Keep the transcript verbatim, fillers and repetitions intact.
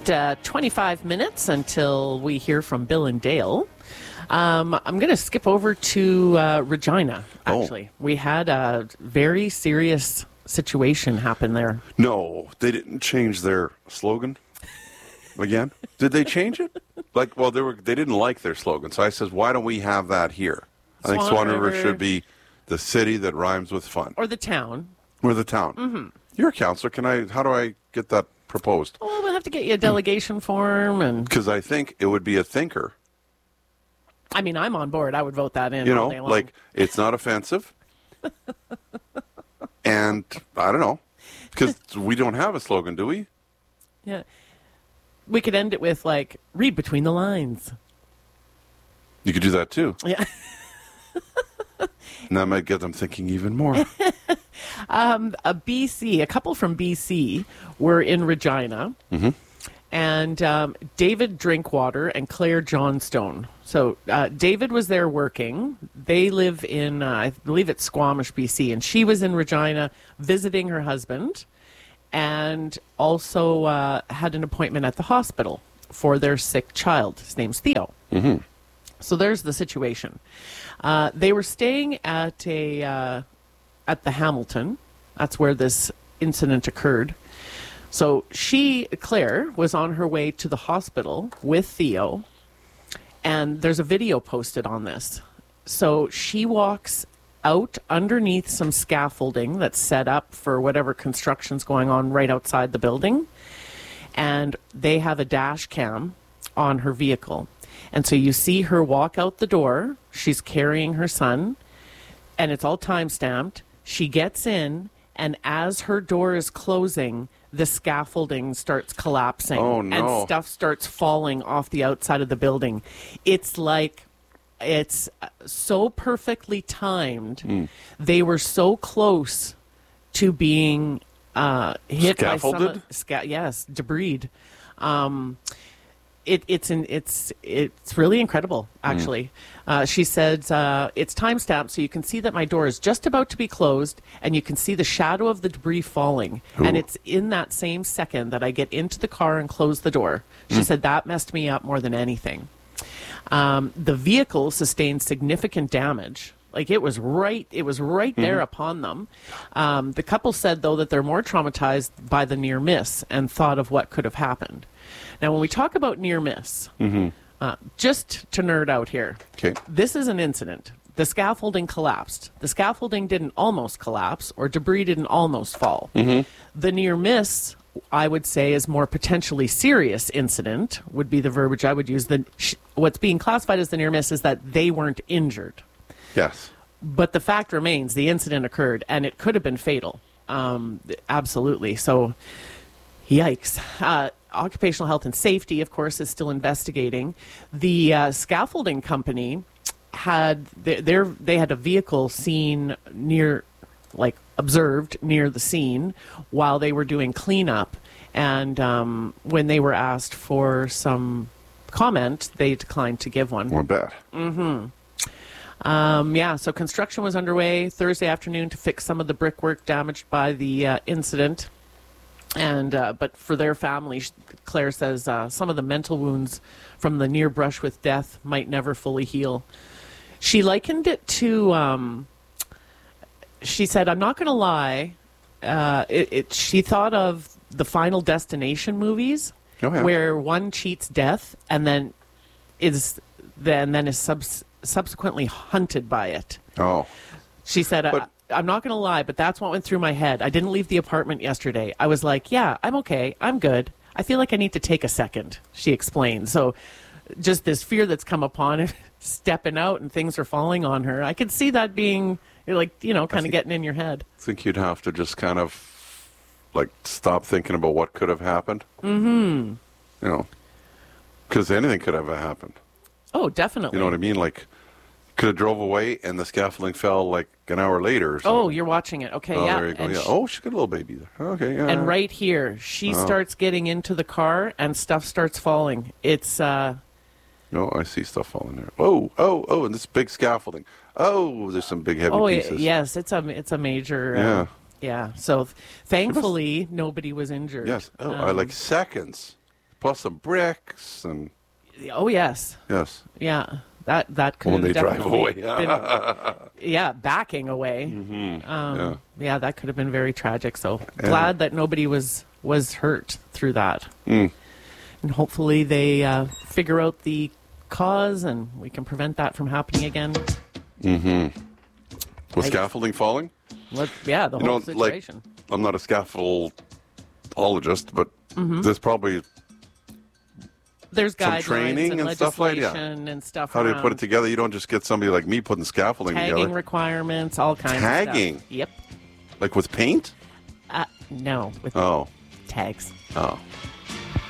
uh, twenty-five minutes until we hear from Bill and Dale. Um, I'm going to skip over to uh, Regina, actually. Oh. We had a very serious situation happen there. No, they didn't change their slogan again. Did they change it? Like, well, they were they didn't like their slogan. So I says, why don't we have that here? I think Swan River, River should be the city that rhymes with fun. Or the town. Or the town. Mm-hmm. You're a counselor. Can I? How do I get that proposed? Well, we'll have to get you a delegation form. and Because I think it would be a thinker. I mean, I'm on board. I would vote that in. You know, all day long. like, it's not offensive. And I don't know. Because we don't have a slogan, do we? Yeah. We could end it with, like, read between the lines. You could do that, too. Yeah. And that might get them thinking even more. um, a B C, a couple from B C were in Regina. Mm-hmm. And um, David Drinkwater and Claire Johnstone. So uh, David was there working. They live in, uh, I believe it's Squamish, B C. And she was in Regina visiting her husband. And also uh, had an appointment at the hospital for their sick child. His name's Theo. Mm-hmm. So there's the situation. Uh, they were staying at a uh, at the Hamilton. That's where this incident occurred. So she, Claire, was on her way to the hospital with Theo, and there's a video posted on this. So she walks out underneath some scaffolding that's set up for whatever construction's going on right outside the building, and they have a dash cam on her vehicle. And so you see her walk out the door. She's carrying her son, and it's all time-stamped. She gets in, and as her door is closing, the scaffolding starts collapsing. Oh, no. And stuff starts falling off the outside of the building. It's like, it's so perfectly timed. Mm. They were so close to being uh, hit Scaffolded? by some... Sca- yes, debris. Um... It, it's an, it's it's really incredible, actually. Mm. Uh, she said, uh, it's time-stamped, so you can see that my door is just about to be closed, and you can see the shadow of the debris falling. Ooh. And it's in that same second that I get into the car and close the door. She mm. said that messed me up more than anything. Um, the vehicle sustained significant damage. Like, it was right, it was right mm-hmm. there upon them. Um, the couple said, though, that they're more traumatized by the near miss and thought of what could have happened. Now, when we talk about near miss, mm-hmm. uh, just to nerd out here, okay. This is an incident. The scaffolding collapsed. The scaffolding didn't almost collapse, or debris didn't almost fall. Mm-hmm. The near miss, I would say, is more potentially serious incident, would be the verbiage I would use. The, sh- what's being classified as the near miss is that they weren't injured. Yes. But the fact remains, the incident occurred, and it could have been fatal. Um, absolutely. So, yikes. Uh, Occupational Health and Safety, of course, is still investigating. The uh, scaffolding company had their, their they had a vehicle seen near, like observed near the scene while they were doing cleanup. And um, when they were asked for some comment, they declined to give one. Not bad. Mm-hmm. Um, yeah, so construction was underway Thursday afternoon to fix some of the brickwork damaged by the uh, incident. And uh, but for their family, Claire says uh, some of the mental wounds from the near brush with death might never fully heal. She likened it to, um, she said, I'm not going to lie, uh, it, it, she thought of the Final Destination movies, oh, yeah. where one cheats death and then is then then is subs- subsequently hunted by it. Oh. She said, but- uh, I'm not going to lie, but that's what went through my head. I didn't leave the apartment yesterday. I was like, yeah, I'm okay. I'm good. I feel like I need to take a second, she explained. So just this fear that's come upon her, stepping out and things are falling on her. I could see that being, like, you know, kind of getting in your head. I think you'd have to just kind of, like, stop thinking about what could have happened. Mm-hmm. You know, because anything could have happened. Oh, definitely. You know what I mean? Like, could have drove away and the scaffolding fell like an hour later or something. Oh, you're watching it. Okay, oh, yeah. There you go. And yeah. she, oh, she got a little baby there. Okay, yeah. And right here, she oh. starts getting into the car and stuff starts falling. It's, uh... No, I see stuff falling there. Oh, oh, oh, and this big scaffolding. Oh, there's some big heavy oh, pieces. yes, it's a, it's a major... Yeah. Uh, yeah, so thankfully, nobody was injured. Yes. Oh, um, I like seconds plus some bricks and Oh yes, yes. yeah. That that could When have they drive definitely away. been, yeah, backing away. Mm-hmm. Um, Yeah. yeah. that could have been very tragic. So Yeah. glad that nobody was was hurt through that, Mm. and hopefully they uh, figure out the cause and we can prevent that from happening again. Mm-hmm. Was I- scaffolding falling? Let, yeah, the You whole know, like, situation. I'm not a scaffoldologist, but Mm-hmm. there's probably There's some guidelines training and, and stuff like that. legislation and stuff. how do you put around it together? You don't just get somebody like me putting scaffolding Tagging together. requirements, all kinds Tagging? of stuff. Yep. Like with paint? Uh, no, with Oh. tags. Oh.